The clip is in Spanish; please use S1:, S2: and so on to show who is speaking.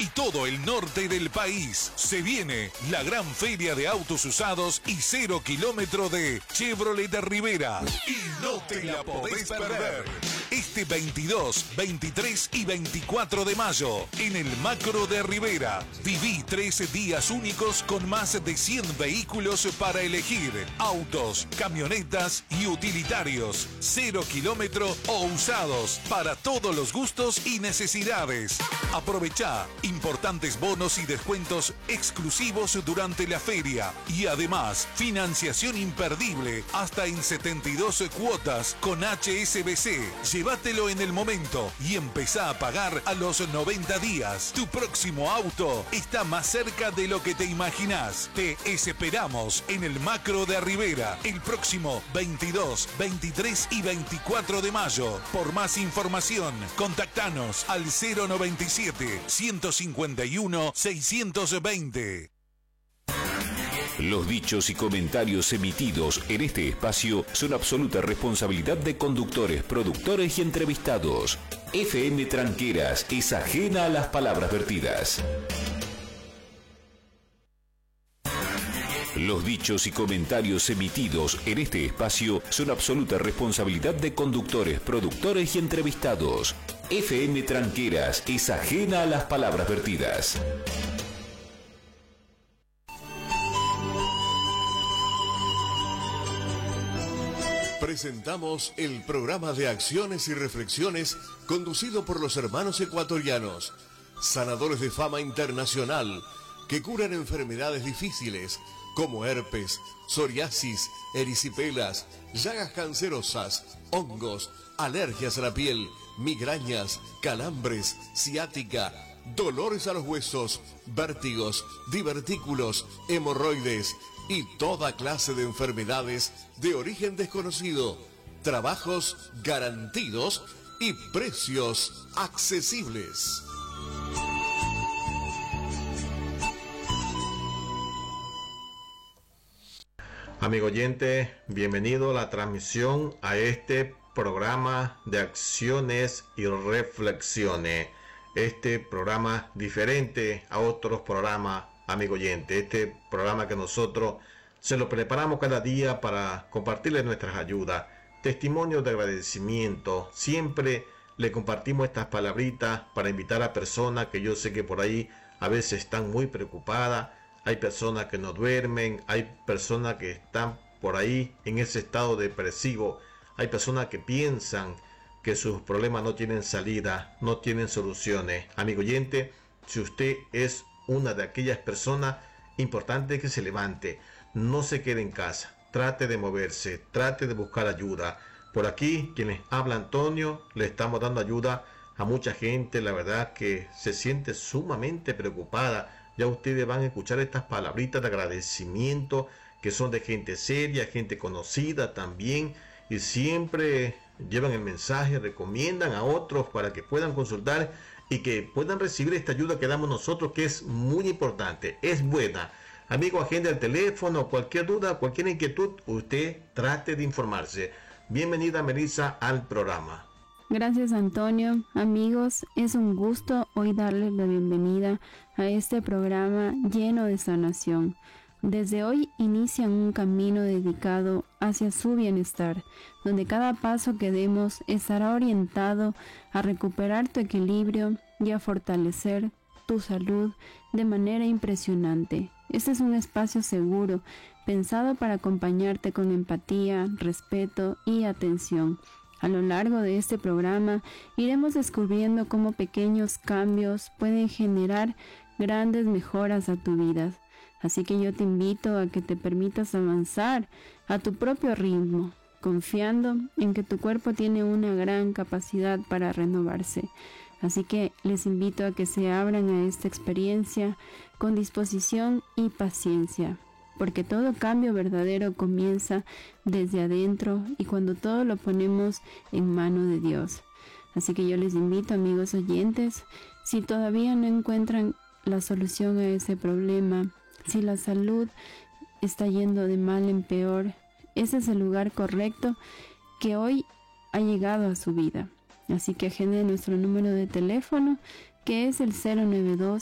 S1: y todo el norte del país. Se viene la gran feria de autos usados y 0 kilómetro de Chevrolet de Rivera. Y no te la podés perder. Este 22, 23 y 24 de mayo, en el Macro de Rivera. Viví 13 días únicos con más de 100 vehículos para elegir. Autos, camionetas y utilitarios. 0 kilómetro o usados, para todos los gustos y necesidades. Aprovechá importantes bonos y descuentos exclusivos durante la feria. Y además, financiación imperdible hasta en 72 cuotas con HSBC. Llévatelo en el momento y empezá a pagar a los 90 días. Tu próximo auto está más cerca de lo que te imaginás. Te esperamos en el Macro de Rivera el próximo 22, 23 y 24 de mayo. Por más información, contactanos al 097 151 620.
S2: Los dichos y comentarios emitidos en este espacio son absoluta responsabilidad de conductores, productores y entrevistados. FM Tranqueras es ajena a las palabras vertidas. Los dichos y comentarios emitidos en este espacio son absoluta responsabilidad de conductores, productores y entrevistados. FM Tranqueras es ajena a las palabras vertidas.
S3: Presentamos el programa de acciones y reflexiones conducido por los hermanos ecuatorianos, sanadores de fama internacional, que curan enfermedades difíciles como herpes, psoriasis, erisipelas, llagas cancerosas, hongos, alergias a la piel, migrañas, calambres, ciática, dolores a los huesos, vértigos, divertículos, hemorroides y toda clase de enfermedades de origen desconocido. Trabajos garantidos y precios accesibles.
S4: Amigo oyente, bienvenido a la transmisión a este programa de acciones y reflexiones. Este programa diferente a otros programas, amigo oyente. Este programa que nosotros se lo preparamos cada día para compartirle nuestras ayudas, testimonios de agradecimiento. Siempre le compartimos estas palabritas para invitar a personas que yo sé que por ahí a veces están muy preocupadas. Hay personas que no duermen, hay personas que están por ahí en ese estado depresivo, hay personas que piensan que sus problemas no tienen salida, no tienen soluciones. Amigo oyente, si usted es una de aquellas personas, importante que se levante, no se quede en casa, trate de moverse, trate de buscar ayuda. Por aquí, quienes habla Antonio, le estamos dando ayuda a mucha gente, la verdad que se siente sumamente preocupada. Ya ustedes van a escuchar estas palabritas de agradecimiento que son de gente seria, gente conocida también, y siempre llevan el mensaje, recomiendan a otros para que puedan consultar y que puedan recibir esta ayuda que damos nosotros, que es muy importante, es buena. Amigo, agenda el teléfono, cualquier duda, cualquier inquietud, usted trate de informarse. Bienvenida, Melissa, al programa.
S5: Gracias, Antonio. Amigos, es un gusto hoy darles la bienvenida a este programa lleno de sanación. Desde hoy inician un camino dedicado hacia su bienestar, donde cada paso que demos estará orientado a recuperar tu equilibrio y a fortalecer tu salud de manera impresionante. Este es un espacio seguro, pensado para acompañarte con empatía, respeto y atención. A lo largo de este programa iremos descubriendo cómo pequeños cambios pueden generar grandes mejoras a tu vida. Así que yo te invito a que te permitas avanzar a tu propio ritmo, confiando en que tu cuerpo tiene una gran capacidad para renovarse. Así que les invito a que se abran a esta experiencia con disposición y paciencia, porque todo cambio verdadero comienza desde adentro y cuando todo lo ponemos en mano de Dios. Así que yo les invito, amigos oyentes, si todavía no encuentran la solución a ese problema, si la salud está yendo de mal en peor, ese es el lugar correcto que hoy ha llegado a su vida. Así que agende nuestro número de teléfono, que es el 092